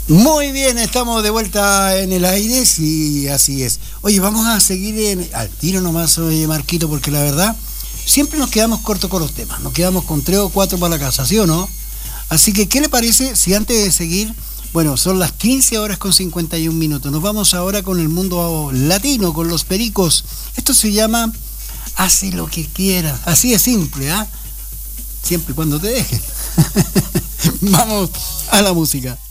Muy bien, estamos de vuelta en el aire, sí, así es. Oye, vamos a seguir al tiro nomás, oye, Marquito, porque la verdad, siempre nos quedamos cortos con los temas. Nos quedamos con 3 o 4 para la casa, ¿sí o no? Así que, ¿qué le parece si antes de seguir, bueno, son las 15 horas con 51 minutos, nos vamos ahora con el mundo latino, con los pericos. Esto se llama Hace lo que quieras, así de simple, ¿ah? Siempre y cuando te dejen. Vamos a la música.